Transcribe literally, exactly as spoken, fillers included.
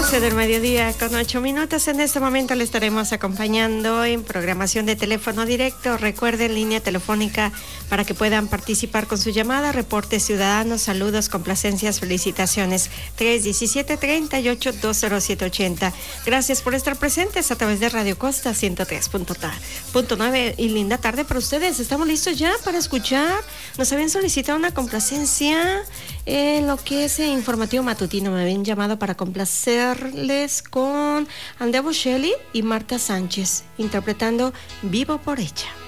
doce del mediodía con ocho minutos. En este momento le estaremos acompañando en programación de teléfono directo. Recuerden, línea telefónica para que puedan participar con su llamada, reportes ciudadanos, saludos, complacencias, felicitaciones. tres diecisiete, treinta y ocho, dos cero siete ochenta. Gracias por estar presentes a través de Radio Costa ciento tres punto nueve y linda tarde para ustedes. Estamos listos ya para escuchar. Nos habían solicitado una complacencia en lo que es el informativo matutino. Me habían llamado para complacerles con Andrea Bocelli y Marta Sánchez interpretando Vivo por ella.